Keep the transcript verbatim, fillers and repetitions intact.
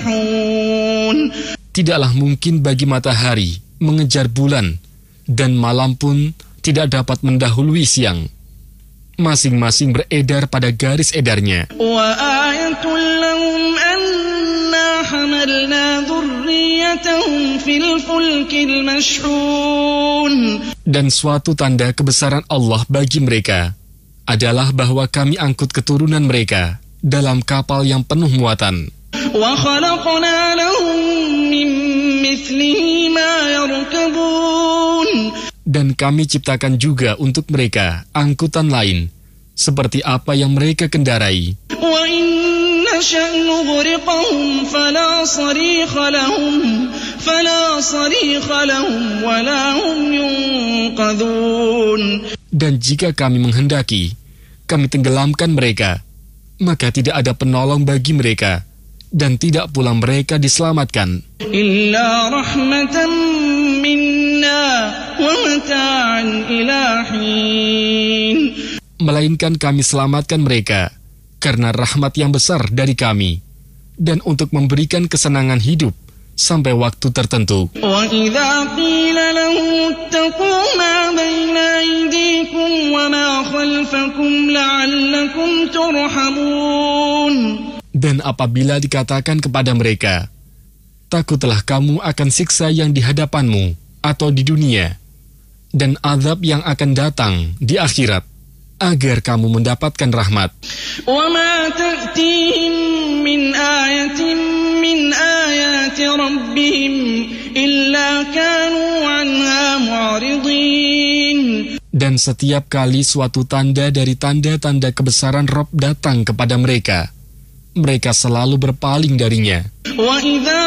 يسبحون. Tidaklah mungkin bagi matahari mengejar bulan, dan malam pun tidak dapat mendahului siang. Masing-masing beredar pada garis edarnya. وآية لهم أنا حملنا ذريتهم في الفلك المشحون. Dan suatu tanda kebesaran Allah bagi mereka adalah bahwa kami angkut keturunan mereka dalam kapal yang penuh muatan. وخلقنا لهم من مثله ما يركبون. Dan kami ciptakan juga untuk mereka angkutan lain, seperti apa yang mereka kendarai. وإن نشأ نغرقهم فلا صريخ لهم فلا صريخ لهم ولا هم ينقذون. Dan jika kami menghendaki, kami tenggelamkan mereka, maka tidak ada penolong bagi mereka, dan tidak pula mereka diselamatkan. إلا رحمة منا ومتاعا إلى حين. Melainkan kami selamatkan mereka karena rahmat yang besar dari kami, dan untuk memberikan kesenangan hidup sampai waktu tertentu. وإذا قيل لهم اتقوا ما بين أيديكم وما خلفكم لعلكم ترحمون. Dan apabila dikatakan kepada mereka, takutlah kamu akan siksa yang di hadapanmu atau di dunia, dan azab yang akan datang di akhirat, agar kamu mendapatkan rahmat. وما تأتيهم من آية من آيات ربهم إلا كانوا عنها معرضين. Dan setiap kali suatu tanda dari tanda-tanda kebesaran Rabb datang kepada mereka, mereka selalu berpaling darinya. وإذا